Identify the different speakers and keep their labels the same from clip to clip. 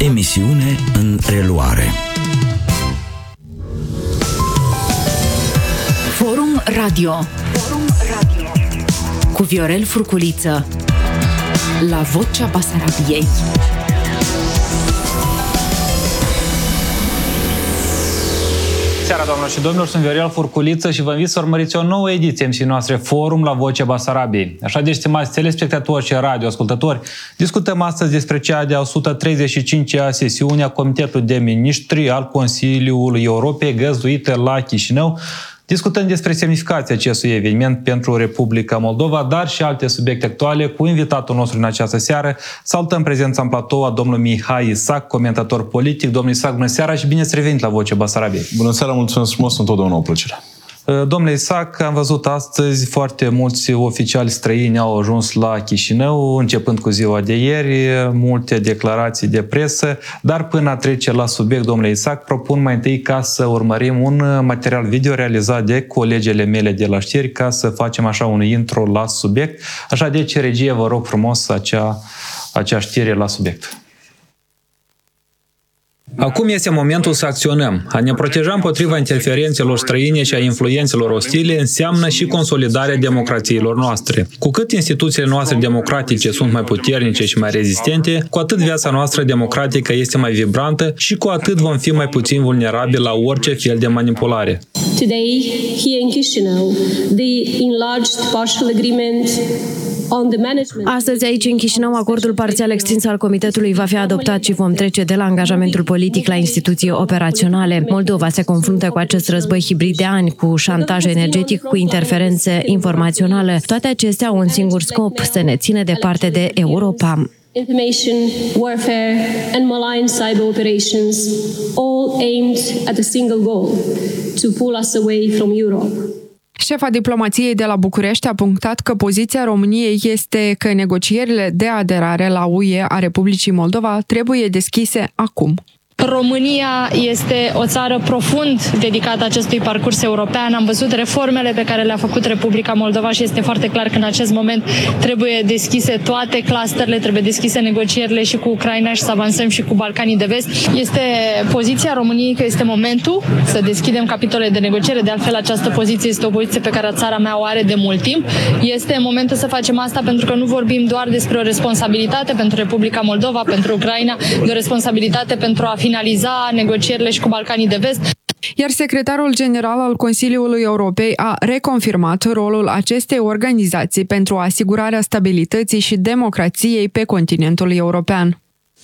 Speaker 1: Emisiune în reluare.
Speaker 2: Forum Radio cu Viorel Furculiță la Vocea Basarabiei.
Speaker 3: Seara, doamnelor și domnilor, sunt Viorel Furculiță și vă invit să urmăriți o nouă ediție emisiunii noastre Forum la Vocea Basarabiei. Așa de stimați telespectatori și radioascultători, discutăm astăzi despre cea de-a 135-a sesiune a Comitetului de Ministri al Consiliului Europei găzduită la Chișinău. Discutăm despre semnificația acestui eveniment pentru Republica Moldova, dar și alte subiecte actuale cu invitatul nostru în această seară. Salutăm prezența în platou a domnului Mihai Isac, comentator politic. Domnul Isac, bună seara și bine ați revenit la Vocea Basarabiei.
Speaker 4: Bună seara, mulțumesc frumos, întotdeauna o plăcere.
Speaker 3: Domnule Isac, am văzut astăzi foarte mulți oficiali străini au ajuns la Chișinău, începând cu ziua de ieri, multe declarații de presă, dar până a trece la subiect, domnule Isac, propun mai întâi ca să urmărim un material video realizat de colegele mele de la știri, ca să facem așa un intro la subiect. Așa deci, regie, vă rog frumos acea știre la subiect. Acum este momentul să acționăm. A ne proteja împotriva interferențelor străine și a influențelor ostile înseamnă și consolidarea democrațiilor noastre. Cu cât instituțiile noastre democratice sunt mai puternice și mai rezistente, cu atât viața noastră democratică este mai vibrantă și cu atât vom fi mai puțin vulnerabili la orice fel de manipulare.
Speaker 5: Today, here in Chișinău, the enlarged partial agreement on the management.
Speaker 6: Astăzi aici în Chișinău, acordul parțial extins al Comitetului va fi adoptat și vom trece de la angajamentul politic la instituții operaționale. Moldova se confruntă cu acest război hibrid de ani, cu șantaj energetic, cu interferențe informaționale. Toate acestea au un singur scop, să ne țină departe de Europa.
Speaker 5: Information, warfare, and malign cyber operations, all aimed at a single goal, to pull us away from Europe.
Speaker 7: Șefa diplomației de la București a punctat că poziția României este că negocierile de aderare la UE a Republicii Moldova trebuie deschise acum.
Speaker 8: România este o țară profund dedicată acestui parcurs european. Am văzut reformele pe care le-a făcut Republica Moldova și este foarte clar că în acest moment trebuie deschise toate clusterele, trebuie deschise negocierile și cu Ucraina și să avansăm și cu Balcanii de Vest. Este poziția României că este momentul să deschidem capitole de negociere. De altfel, această poziție este o poziție pe care țara mea o are de mult timp. Este momentul să facem asta pentru că nu vorbim doar despre o responsabilitate pentru Republica Moldova, pentru Ucraina, de o responsabilitate pentru a finaliza negocierile și cu Balcanii de Vest.
Speaker 7: Iar secretarul general al Consiliului Europei a reconfirmat rolul acestei organizații pentru asigurarea stabilității și democrației pe continentul european.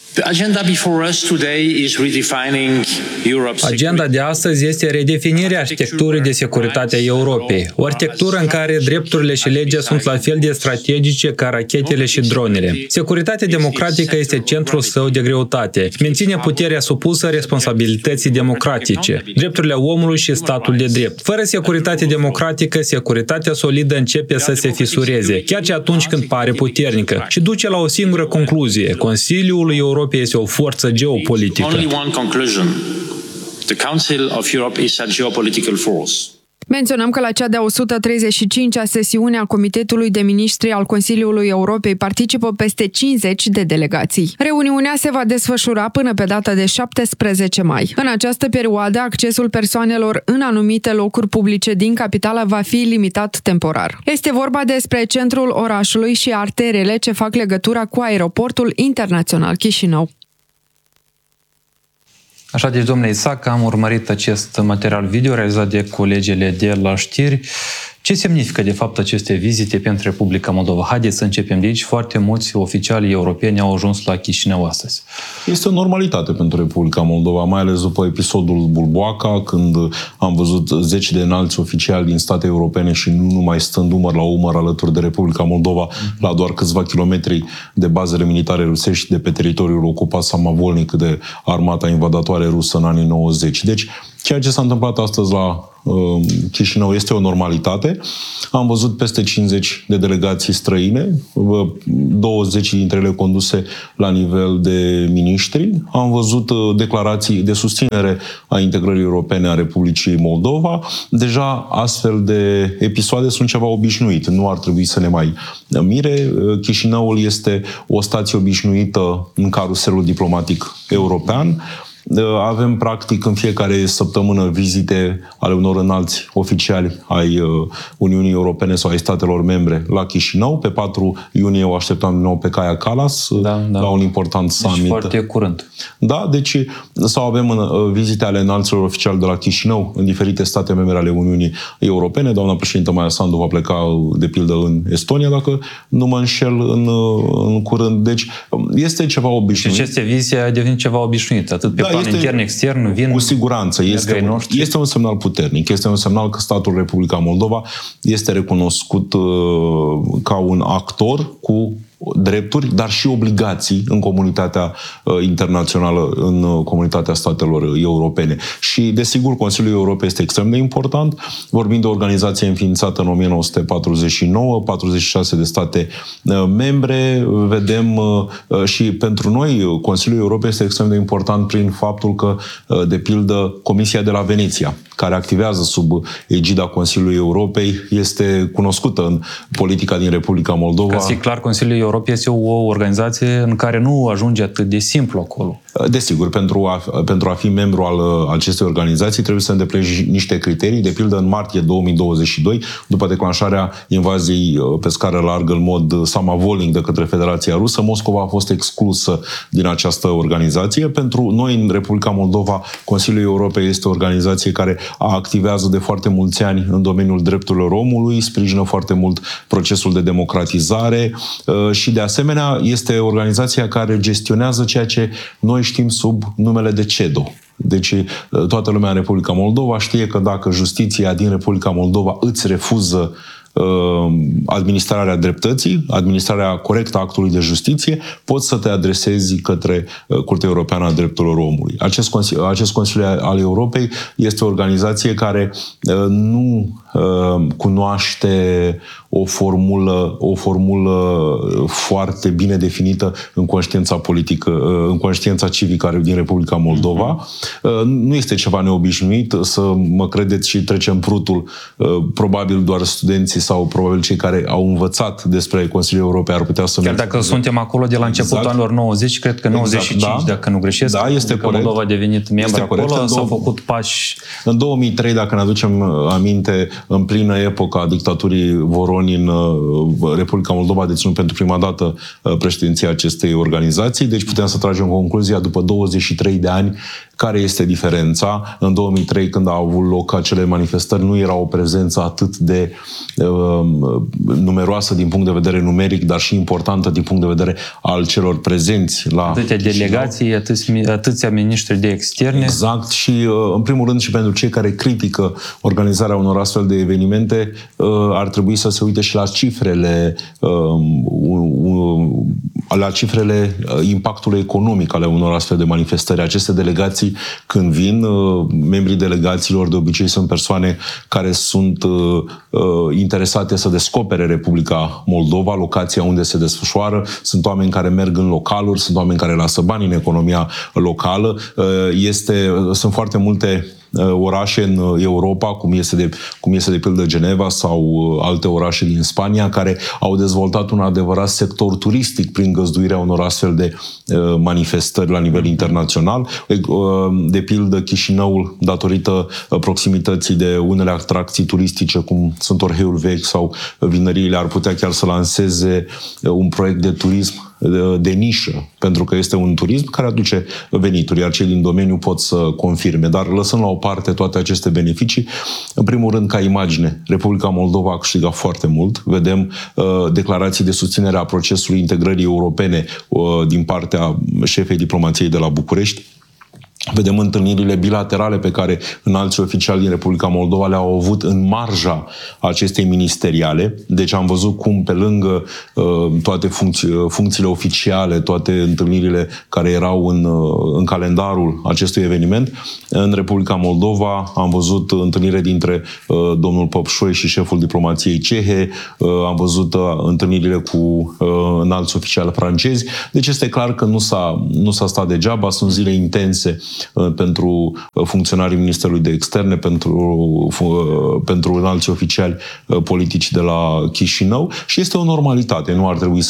Speaker 3: Agenda de astăzi este redefinirea arhitecturii de securitate a Europei, o arhitectură în care drepturile și legea sunt la fel de strategice ca rachetele și dronele. Securitatea democratică este centrul său de greutate. Menține puterea supusă responsabilității democratice, drepturile omului și statul de drept. Fără securitate democratică, securitatea solidă începe să se fisureze, chiar și atunci când pare puternică, și duce la o singură concluzie: Consiliul Europei este o forță geopolitică.
Speaker 7: Menționăm că la cea de-a 135-a sesiune a Comitetului de Ministri al Consiliului Europei participă peste 50 de delegații. Reuniunea se va desfășura până pe data de 17 mai. În această perioadă, accesul persoanelor în anumite locuri publice din capitală va fi limitat temporar. Este vorba despre centrul orașului și arterele ce fac legătura cu aeroportul internațional Chișinău.
Speaker 3: Așa deci, domnule Isac, am urmărit acest material video realizat de colegele de la știri. Ce semnifică, de fapt, aceste vizite pentru Republica Moldova? Haideți să începem de aici. Foarte mulți oficiali europeni au ajuns la Chișinău astăzi.
Speaker 4: Este o normalitate pentru Republica Moldova, mai ales după episodul Bulboaca, când am văzut zeci de înalți oficiali din state europene și nu numai stând umăr la umăr alături de Republica Moldova, la doar câțiva kilometri de bazele militare rusești de pe teritoriul ocupat samavolnic de armata invadatoare rusă în anii 90. Deci, ceea ce s-a întâmplat astăzi la Chișinău este o normalitate. Am văzut peste 50 de delegații străine, 20 dintre ele conduse la nivel de miniștri. Am văzut declarații de susținere a integrării europene a Republicii Moldova. Deja astfel de episoade sunt ceva obișnuit. Nu ar trebui să ne mai mire. Chișinăul este o stație obișnuită în caruselul diplomatic european. Avem practic în fiecare săptămână vizite ale unor înalți oficiali ai Uniunii Europene sau ai statelor membre la Chișinău. Pe 4 iunie o așteptăm din nou pe Kaja Kallas la un important summit.
Speaker 3: Deci foarte curând.
Speaker 4: Da, deci sau avem vizite ale înalților oficiali de la Chișinău în diferite state membre ale Uniunii Europene. Doamna președintă Maia Sandu va pleca de pildă în Estonia, dacă nu mă înșel, în curând. Deci este ceva obișnuit.
Speaker 3: Și aceste vizite a devenit ceva obișnuit, atât pe plan intern, extern, vin.
Speaker 4: Cu siguranță. Este un semnal puternic. Este un semnal că statul Republica Moldova este recunoscut ca un actor cu drepturi, dar și obligații în comunitatea internațională, în comunitatea statelor europene. Și, desigur, Consiliul Europei este extrem de important. Vorbim de o organizație înființată în 1949, 46 de state membre. Vedem și pentru noi Consiliul Europei este extrem de important prin faptul că, de pildă, Comisia de la Veneția, care activează sub egida Consiliului Europei, este cunoscută în politica din Republica Moldova.
Speaker 3: Ca să fie clar, Consiliul Europei este o organizație în care nu ajunge atât de simplu acolo.
Speaker 4: Desigur, pentru a fi membru al acestei organizații trebuie să îndeplinești niște criterii. De pildă, în martie 2022, după declanșarea invaziei pe scară largă în mod samavolnic de către Federația Rusă, Moscova a fost exclusă din această organizație. Pentru noi, în Republica Moldova, Consiliul Europei este o organizație care activează de foarte mulți ani în domeniul drepturilor omului, sprijină foarte mult procesul de democratizare și, de asemenea, este organizația care gestionează ceea ce noi știm sub numele de CEDO. Deci toată lumea în Republica Moldova știe că dacă justiția din Republica Moldova îți refuză administrarea dreptății, administrarea corectă a actului de justiție, poți să te adresezi către Curtea Europeană a Drepturilor Omului. Acest Consiliu al Europei este o organizație care nu cunoaște o formulă foarte bine definită în conștiința politică, în conștiința civică din Republica Moldova. Nu este ceva neobișnuit, să mă credeți, și trecem prutul. Probabil doar studenții sau probabil cei care au învățat despre Consiliul Europei ar putea să...
Speaker 3: Chiar dacă suntem acolo de la începutul anilor 90, cred că 95, dacă nu greșesc,
Speaker 4: este corect.
Speaker 3: Moldova a devenit membru acolo, s-au făcut pași...
Speaker 4: În 2003, dacă ne aducem aminte, în plină epocă a dictaturii Voronin, Republica Moldova a deținut pentru prima dată președinția acestei organizații, deci putem să tragem concluzia după 23 de ani care este diferența. În 2003, când au avut loc acele manifestări, nu era o prezență atât de numeroasă din punct de vedere numeric, dar și importantă din punct de vedere al celor prezenți la
Speaker 3: atâtea delegații, atâția miniștri de externe.
Speaker 4: Exact, și în primul rând și pentru cei care critică organizarea unor astfel de evenimente, ar trebui să se uite și la cifrele impactului economic ale unor astfel de manifestări. Aceste delegații, când vin, membrii delegațiilor de obicei sunt persoane care sunt interesate să descopere Republica Moldova, locația unde se desfășoară, sunt oameni care merg în localuri, sunt oameni care lasă bani în economia locală. Sunt foarte multe orașe în Europa, cum este de pildă Geneva sau alte orașe din Spania, care au dezvoltat un adevărat sector turistic prin găzduirea unor astfel de manifestări la nivel internațional. De pildă Chișinăul, datorită proximității de unele atracții turistice, cum sunt Orheiul Vechi sau vinăriile, ar putea chiar să lanseze un proiect de turism de nișă, pentru că este un turism care aduce venituri, iar cei din domeniu pot să confirme. Dar lăsând la o parte toate aceste beneficii, în primul rând, ca imagine, Republica Moldova a câștigat foarte mult. Vedem declarații de susținere a procesului integrării europene din partea șefei diplomației de la București. Vedem întâlnirile bilaterale pe care înalții oficiali din Republica Moldova le-au avut în marja acestei ministeriale. Deci am văzut cum pe lângă toate funcțiile oficiale, toate întâlnirile care erau în calendarul acestui eveniment, în Republica Moldova am văzut întâlnire dintre domnul Păpșoi și șeful diplomației cehe, am văzut întâlnirile cu înalți oficiali francezi. Deci este clar că nu s-a stat degeaba, sunt zile intense pentru funcționarii Ministerului de Externe, pentru înalți oficiali politici de la Chișinău și este o normalitate. Nu ar trebui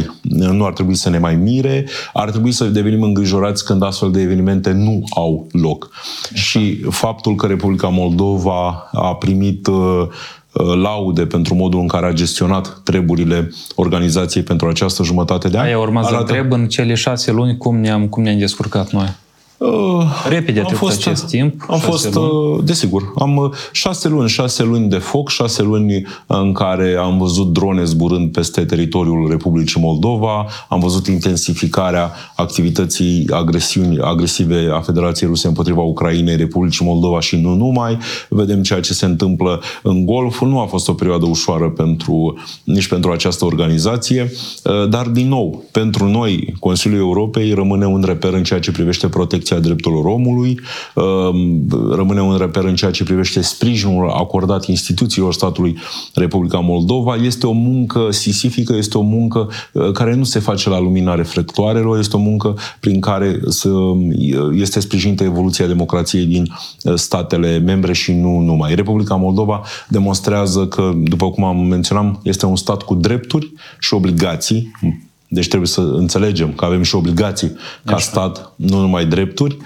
Speaker 4: să ne mai mire, ar trebui să devenim îngrijorați când astfel de evenimente nu au loc. Și faptul că Republica Moldova a primit laude pentru modul în care a gestionat treburile organizației pentru această jumătate de an.
Speaker 3: Aia urma să întreb în cele 6 luni cum ne-am descurcat noi. Repede a trecut acest timp.
Speaker 4: Desigur, am 6 luni de foc, 6 luni în care am văzut drone zburând peste teritoriul Republicii Moldova, am văzut intensificarea activității agresive a Federației Ruse împotriva Ucrainei, Republicii Moldova și nu numai. Vedem ceea ce se întâmplă în Golf. Nu a fost o perioadă ușoară nici pentru această organizație, dar din nou, pentru noi, Consiliul Europei rămâne un reper în ceea ce privește protecția drepturilor omului, rămâne un reper în ceea ce privește sprijinul acordat instituțiilor statului Republica Moldova. Este o muncă sisifică, este o muncă care nu se face la lumina reflectoarelor, este o muncă prin care este sprijinită evoluția democrației din statele membre și nu numai. Republica Moldova demonstrează că, după cum am menționat, este un stat cu drepturi și obligații. Deci trebuie să înțelegem că avem și obligații ca stat, nu numai drepturi,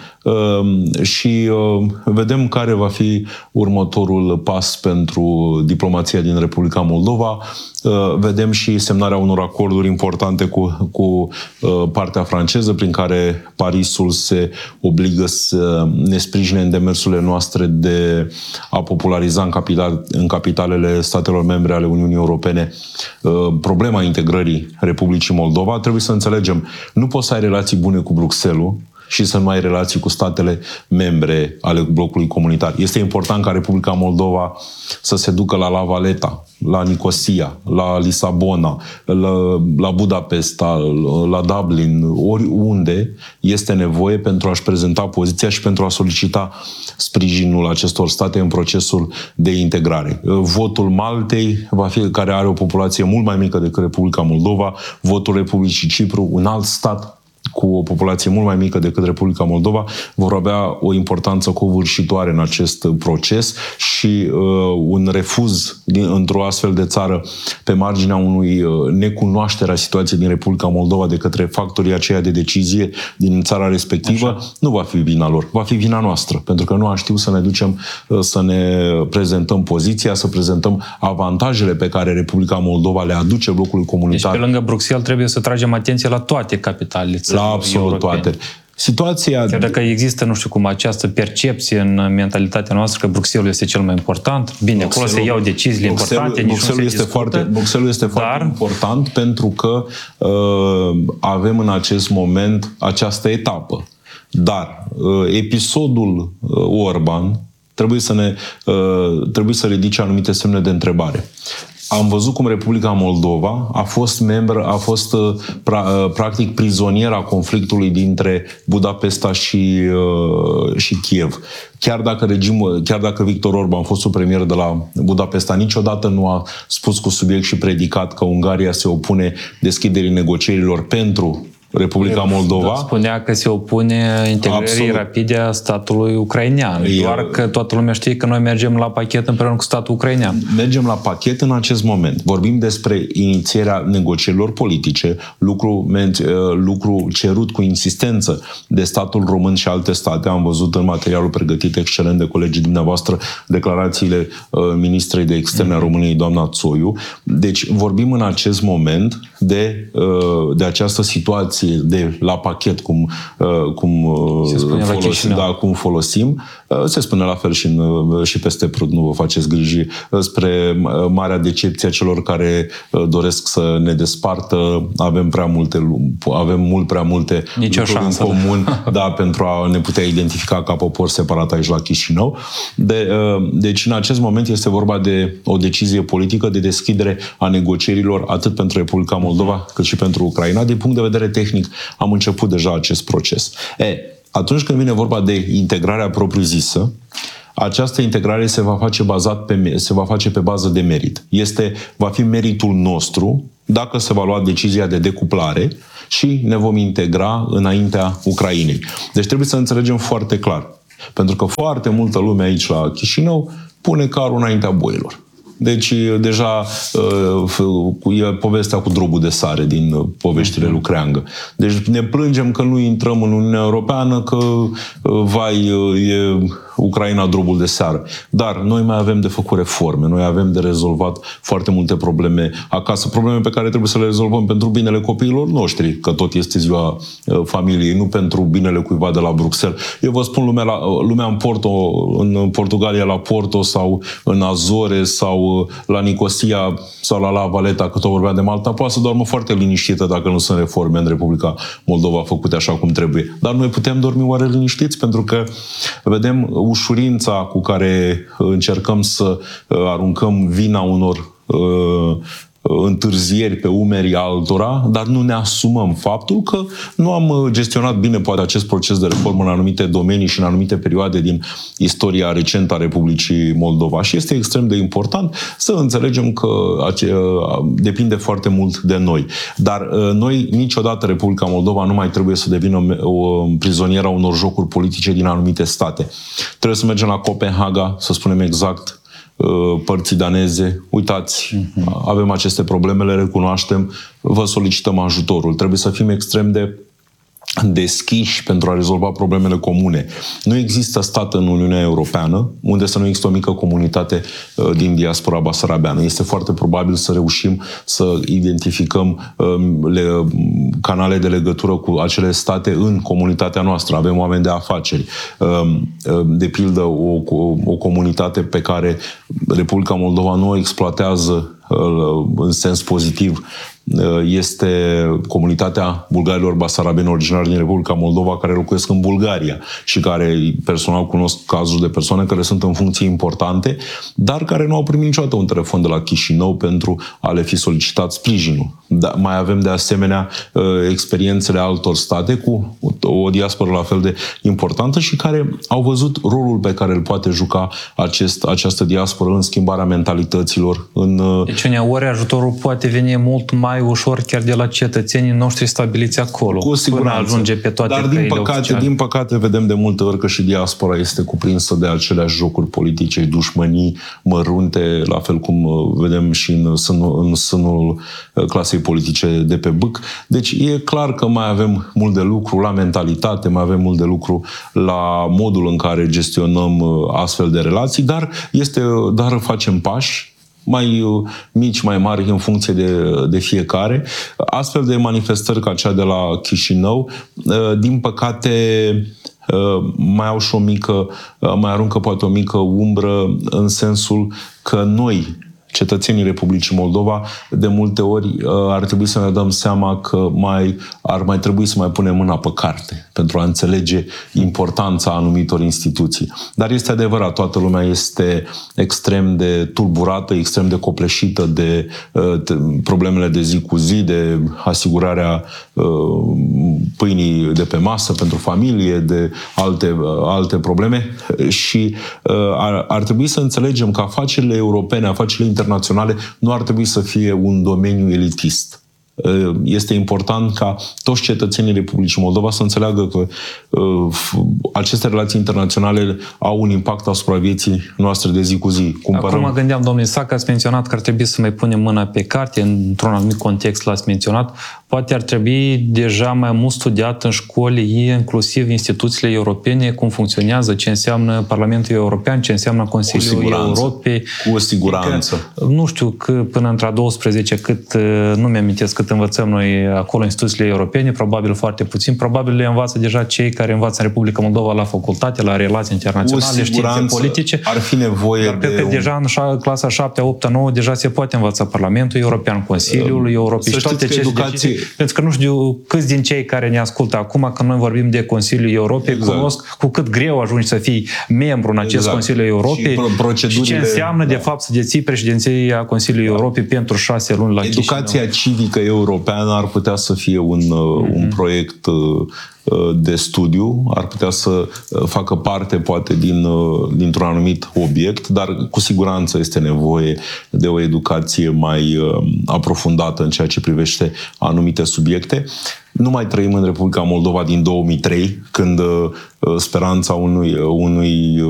Speaker 4: și vedem care va fi următorul pas pentru diplomația din Republica Moldova. Vedem și semnarea unor acorduri importante cu partea franceză, prin care Parisul se obligă să ne sprijine în demersurile noastre de a populariza în capitalele statelor membre ale Uniunii Europene problema integrării Republicii Moldova. Trebuie să înțelegem, nu poți să ai relații bune cu Bruxelles și să nu ai relații cu statele membre ale blocului comunitar. Este important ca Republica Moldova să se ducă la La Valeta, la Nicosia, la Lisabona, la Budapesta, la Dublin, oriunde este nevoie pentru a-și prezenta poziția și pentru a solicita sprijinul acestor state în procesul de integrare. Votul Maltei, care are o populație mult mai mică decât Republica Moldova, votul Republicii Cipru, un alt stat cu o populație mult mai mică decât Republica Moldova, vor avea o importanță covârșitoare în acest proces și un refuz într-o astfel de țară pe marginea unui necunoaștere a situației din Republica Moldova de către factorii aceia de decizie din țara respectivă, nu va fi vina lor, va fi vina noastră, pentru că nu am știut să ne ducem, să ne prezentăm poziția, să prezentăm avantajele pe care Republica Moldova le aduce blocului comunitar.
Speaker 3: Deci pe lângă Bruxelles trebuie să tragem atenție la toate capitalele.
Speaker 4: La absolut toate. Situația...
Speaker 3: Chiar dacă există, nu știu cum, această percepție în mentalitatea noastră că Bruxelles este cel mai important, bine, acolo se iau deciziile importante,
Speaker 4: Bruxelles este foarte important pentru că avem în acest moment această etapă. Dar episodul Orban trebuie să ridice anumite semne de întrebare. Am văzut cum Republica Moldova a fost practic prizoniera conflictului dintre Budapesta și Kiev. Chiar dacă Victor Orban, fostul premier de la Budapesta, niciodată nu a spus cu subiect și predicat că Ungaria se opune deschiderii negocierilor pentru Republica Moldova.
Speaker 3: Spunea că se opune integrării rapide a statului ucrainean. Doar că toată lumea știe că noi mergem la pachet împreună cu statul ucrainean.
Speaker 4: Mergem la pachet în acest moment. Vorbim despre inițierea negocierilor politice, lucru cerut cu insistență de statul român și alte state. Am văzut în materialul pregătit excelent de colegii dumneavoastră declarațiile ministrei de externe a României, doamna Țoiu. Deci vorbim în acest moment de această situație de la pachet, cum folosim. Se spune la fel și peste Prut, nu vă faceți griji, spre marea decepție a celor care doresc să ne despartă. Avem mult prea multe lucruri în comun, pentru a ne putea identifica ca popor separat aici la Chișinău. Deci în acest moment este vorba de o decizie politică de deschidere a negocierilor atât pentru Republica Moldova cât și pentru Ucraina. Din punct de vedere tehnic am început deja acest proces. Atunci când vine vorba de integrarea propriu-zisă, această integrare se va face pe bază de merit. Va fi meritul nostru dacă se va lua decizia de decuplare și ne vom integra înaintea Ucrainei. Deci trebuie să înțelegem foarte clar. Pentru că foarte multă lume aici la Chișinău pune carul înaintea boilor. Deci deja e povestea cu drobul de sare din poveștile lui Creangă. Deci ne plângem că nu intrăm în Uniunea Europeană, că e Ucraina drobul de seară. Dar noi mai avem de făcut reforme, noi avem de rezolvat foarte multe probleme acasă, probleme pe care trebuie să le rezolvăm pentru binele copiilor noștri, că tot este ziua familiei, nu pentru binele cuiva de la Bruxelles. Eu vă spun, lumea în Portugalia la Porto sau în Azore sau la Nicosia sau la Valeta, cât o vorbea de Malta, poate să doarmă foarte liniștită dacă nu sunt reforme în Republica Moldova făcute așa cum trebuie. Dar noi putem dormi oare liniștiți? Pentru că vedem ușurința cu care încercăm să aruncăm vina unor întârzieri pe umerii altora, dar nu ne asumăm faptul că nu am gestionat bine poate acest proces de reformă în anumite domenii și în anumite perioade din istoria recentă a Republicii Moldova. Și este extrem de important să înțelegem că depinde foarte mult de noi. Dar noi, niciodată Republica Moldova nu mai trebuie să devină o prizonieră a unor jocuri politice din anumite state. Trebuie să mergem la Copenhaga, să spunem exact părții daneze, uitați, avem aceste probleme, le recunoaștem, vă solicităm ajutorul. Trebuie să fim extrem de deschiși pentru a rezolva problemele comune. Nu există stat în Uniunea Europeană unde să nu există o mică comunitate din diaspora basarabeană. Este foarte probabil să reușim să identificăm canale de legătură cu acele state în comunitatea noastră. Avem oameni de afaceri. De pildă, o comunitate pe care Republica Moldova nu o exploatează în sens pozitiv este comunitatea bulgarilor basarabeni originari din Republica Moldova care locuiesc în Bulgaria și care personal cunosc cazuri de persoane care sunt în funcții importante, dar care nu au primit niciodată un telefon de la Chișinău pentru a le fi solicitat sprijinul. Mai avem de asemenea experiențele altor state cu o diasporă la fel de importantă și care au văzut rolul pe care îl poate juca această diasporă în schimbarea mentalităților.
Speaker 3: Deci uneori ajutorul poate veni mult mai ușor chiar de la cetățenii noștri stabiliți acolo.
Speaker 4: Cu siguranță.
Speaker 3: Până ajunge pe toate
Speaker 4: Dar din păcate vedem de multe ori că și diaspora este cuprinsă de aceleași jocuri politice, dușmănii mărunte, la fel cum vedem și în sânul clasei politice de pe Bâc. Deci e clar că mai avem mult de lucru la mentalitate, mai avem mult de lucru la modul în care gestionăm astfel de relații, dar facem pași mai mici, mai mari, în funcție de fiecare. Astfel de manifestări ca cea de la Chișinău, din păcate, mai aruncă poate o mică umbră în sensul că noi, cetățenii Republicii Moldova, de multe ori ar trebui să ne dăm seama că ar mai trebui să mai punem mâna pe carte pentru a înțelege importanța anumitor instituții. Dar este adevărat, toată lumea este extrem de tulburată, extrem de copleșită de problemele de zi cu zi, de asigurarea pâinii de pe masă pentru familie, de alte probleme și ar trebui să înțelegem că afacerile europene, afacerile internaționale nu ar trebui să fie un domeniu elitist. Este important ca toți cetățenii Republicii Moldova să înțeleagă că aceste relații internaționale au un impact asupra vieții noastre de zi cu zi.
Speaker 3: Acum mă gândeam, domnul Isaac, ați menționat că ar trebui să mai punem mâna pe carte, într-un anumit context l-ați menționat. poate ar trebui deja mai mult studiat în școli, inclusiv instituțiile europene, cum funcționează, ce înseamnă Parlamentul European, ce înseamnă Consiliul Europei.
Speaker 4: Cu siguranță.
Speaker 3: Nu știu până între 12 cât, nu mi-amintesc cât învățăm noi acolo instituțiile europene, probabil foarte puțin, probabil le învață deja cei care învață în Republica Moldova la facultate, la relații internaționale, științe politice.
Speaker 4: Ar fi nevoie
Speaker 3: dar cred că deja în clasa 7, 8, 9 deja se poate învăța Parlamentul European, Consiliul Europei și toate aceste decizii. Pentru că nu știu câți din cei care ne ascultă acum, când noi vorbim de Consiliul Europei, cunosc cu cât greu ajungi să fii membru în acest Consiliu Europei și ce înseamnă de fapt să deții președinția Consiliului Europei pentru 6 luni la Chișinău.
Speaker 4: Educația civică europeană ar putea să fie un proiect de studiu, ar putea să facă parte poate dintr-un anumit obiect, dar cu siguranță este nevoie de o educație mai aprofundată în ceea ce privește anumite subiecte. Nu mai trăim în Republica Moldova din 2003, când speranța unui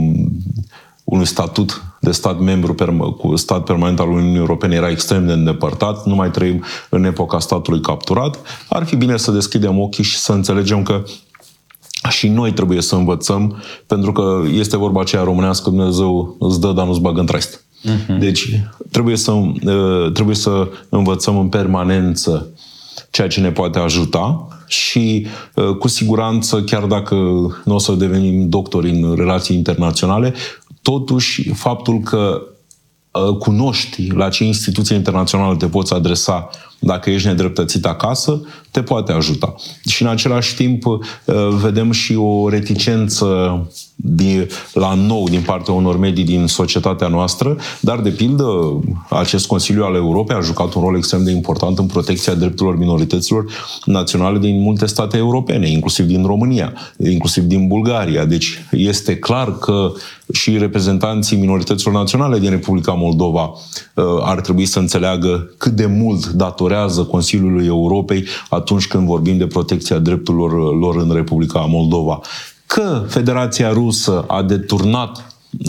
Speaker 4: statut de stat membru cu stat permanent al Uniunii Europene era extrem de îndepărtat. Nu mai trăim în epoca statului capturat. Ar fi bine să deschidem ochii și să înțelegem că și noi trebuie să învățăm, pentru că este vorba aceea românească, Dumnezeu îți dă, dar nu-ți bagă în traist. Deci trebuie să învățăm în permanență ceea ce ne poate ajuta și cu siguranță, chiar dacă nu o să devenim doctori în relații internaționale, totuși faptul că cunoști la ce instituție internațională te poți adresa dacă ești nedreptățit acasă, te poate ajuta. Și în același timp vedem și o reticență la nou din partea unor medii din societatea noastră, dar de pildă acest Consiliu al Europei a jucat un rol extrem de important în protecția drepturilor minorităților naționale din multe state europene, inclusiv din România, inclusiv din Bulgaria. Deci este clar că și reprezentanții minorităților naționale din Republica Moldova ar trebui să înțeleagă cât de mult datorează Consiliului Europei atunci când vorbim de protecția drepturilor lor în Republica Moldova. Că Federația Rusă a deturnat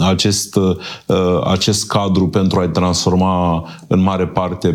Speaker 4: acest cadru pentru a-i transforma în mare parte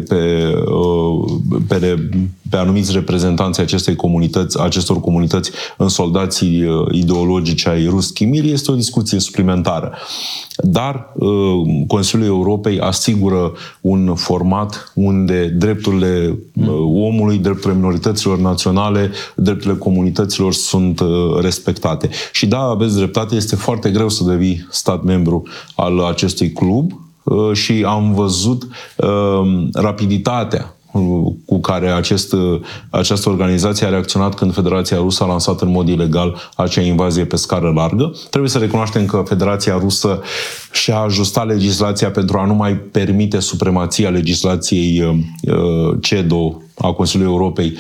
Speaker 4: pe anumiți reprezentanți acestor comunități în soldații ideologici ai Ruski Mir, este o discuție suplimentară. Dar Consiliul Europei asigură un format unde drepturile omului, drepturile minorităților naționale, drepturile comunităților sunt respectate. Și da, aveți dreptate, este foarte greu să devii stat membru al acestui club și am văzut rapiditatea cu care această organizație a reacționat când Federația Rusă a lansat în mod ilegal acea invazie pe scară largă. Trebuie să recunoaștem că Federația Rusă și-a ajustat legislația pentru a nu mai permite supremația legislației CEDO a Consiliului Europei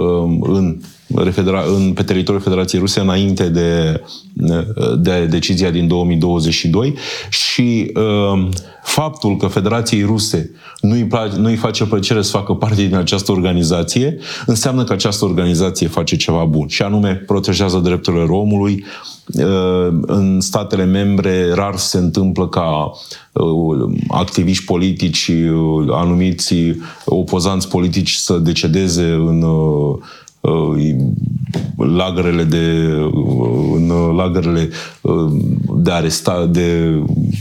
Speaker 4: pe teritoriul Federației Ruse înainte de decizia din 2022 și faptul că Federației Ruse nu-i face plăcere să facă parte din această organizație înseamnă că această organizație face ceva bun și anume protejează drepturile omului. În statele membre rar se întâmplă ca activiști politici, anumiți opozanți politici să decedeze în lagărele de arestare,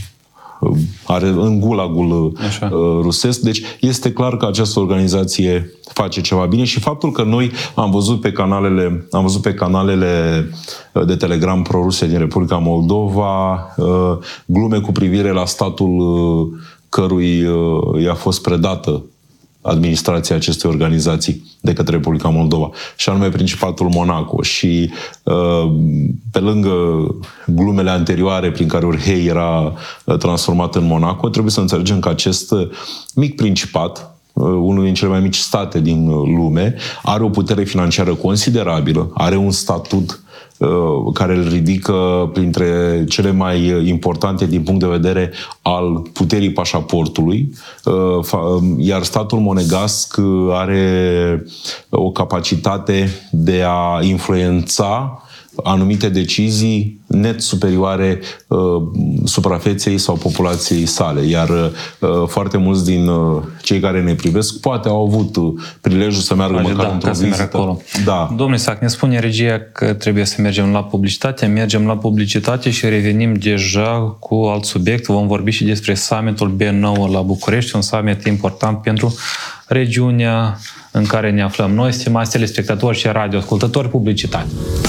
Speaker 4: în gulagul rusesc. Deci este clar că această organizație face ceva bine și faptul că noi am văzut pe canalele de Telegram pro-ruse din Republica Moldova glume cu privire la statul cărui i-a fost predată administrația acestei organizații de către Republica Moldova, și anume Principatul Monaco. Și pe lângă glumele anterioare prin care Orhei era transformat în Monaco, trebuie să înțelegem că acest mic principat, unul din cele mai mici state din lume, are o putere financiară considerabilă, are un statut care îl ridică printre cele mai importante din punct de vedere al puterii pașaportului, iar statul monegasc are o capacitate de a influența anumite decizii net superioare suprafeței sau populației sale. Iar foarte mulți din cei care ne privesc poate au avut prilejul să meargă măcar într-o vizită.
Speaker 3: Acolo.
Speaker 4: Da.
Speaker 3: Domnule Isac, ne spune regia că trebuie să mergem la publicitate. Mergem la publicitate și revenim deja cu alt subiect. Vom vorbi și despre summitul B9 la București, un summit important pentru regiunea în care ne aflăm noi, stimați telespectatori și radioascultători. Publicitate.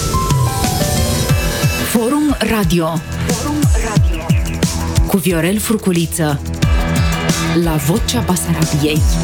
Speaker 2: Forum Radio cu Viorel Furculiță la Vocea Basarabiei.